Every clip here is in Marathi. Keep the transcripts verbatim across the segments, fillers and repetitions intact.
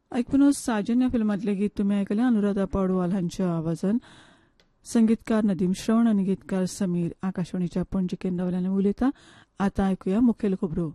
ऐकूनच साजन या फिल्मातले गीत तुम्ही ऐकले अनुराधा पौडवाल हांच्या आवाजान. संगीतकार नदीम श्रवण आणि गीतकार समीर आकाशवाणीच्या पणजी केंद्रावयल्यान उलयता. आता ऐकूया मुखेल खबरो.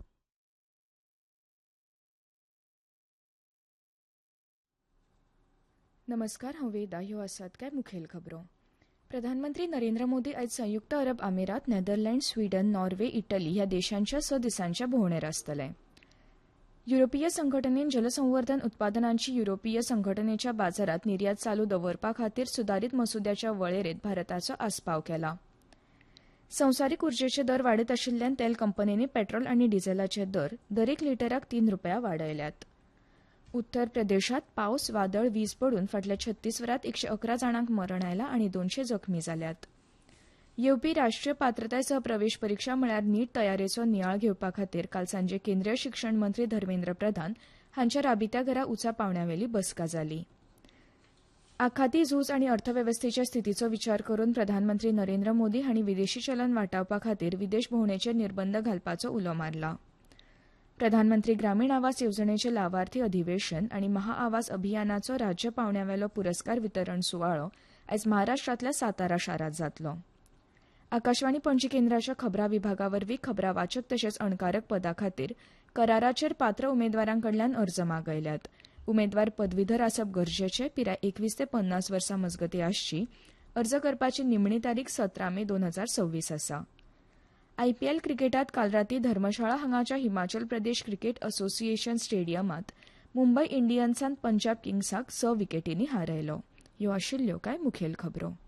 नमस्कार, हांव वेदा. ह्यो आसात काय मुखेल खबरो. प्रधानमंत्री नरेंद्र मोदी आयज संयुक्त अरब अमिरात, नेदरलँड, स्वीडन, नॉर्वे, इटली ह्या देशांच्या स दिसांच्या भोंवडेर आसतले. युरोपीय संघटनेन जलसंवर्धन उत्पादनांची युरोपीय संघटनेच्या बाजारात निर्यात चालू दवरपा खातीर सुदारीत मसुद्याच्या वळेरेंत भारताचो आस्पाव केला. संवसारीक उर्जेचे दर वाडत आशिल्ल्यान तेल कंपनींनी पेट्रोल आनी डिझेलाचे दर दरेक लिटराक तीन रुपया वाडयल्यात. उत्तर प्रदेशात पावस, वादळ, वीज पडून फाटल्या छत्तीस वरांत एकशे अकरा जाणांक मरण आयलां आनी दोनशे जखमी जाल्यात. येवपी राष्ट्रीय पात्रताय सह प्रवेश परीक्षा म्हळ्यार नीट तयारेचो नियाळ घेवपा खातीर काल सांजे केंद्रीय शिक्षण मंत्री धर्मेंद्र प्रधान हांच्या राबित्या घरा उंचा पावण्यावेली बसका जाली. आखाती झूज आनी अर्थवेवस्थेच्या स्थितीचो विचार करून प्रधानमंत्री नरेंद्र मोदी हांणी विदेशी चलन वाटावपा खातीर विदेश भोंवडेचेर निर्बंध घालपाचो उलो मारला. प्रधानमंत्री ग्रामीण आवास येवजणेचे लावार्थी अधिवेशन आनी महाआवास अभियानाचो राज्य पावण्यावेलो पुरस्कार वितरण सुवाळो आयज महाराष्ट्रांतल्या सातारा शारांत जातलो. आकाशवाणी पणजी केंद्राच्या खबरां विभागा वरवीं खबरां वाचक तशेंच अणकारक पदा खातीर कराराचेर पात्र उमेदवारांकडल्यान अर्ज मागयल्यात. उमेदवार पदवीधर आसप गरजेचे, पिराय एकवीस ते पन्नास वर्सां मजगती आसची. अर्ज करपाची निमणी तारीख सतरा मे दोन हजार सव्वीस आसा. आयपीएल क्रिकेटात काल रातीं धर्मशाळा हांगाच्या हिमाचल प्रदेश क्रिकेट असोसिएशन स्टेडियमात मुंबय इंडियन्सान पंजाब किंग्साक स विकेटींनी हारयलो. ह्यो आशिल्ल्यो कांय मुखेल खबरो.